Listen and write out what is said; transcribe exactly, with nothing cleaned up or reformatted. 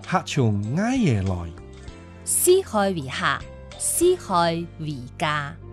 客從埃耶來， 撕開為客，撕開為家。